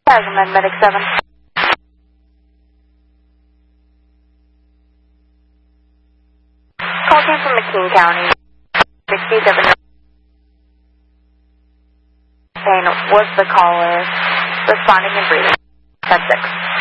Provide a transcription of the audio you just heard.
Recommend Medic 7. Call came from McKean County. 67 pain was the caller responding and breathing. That's 6.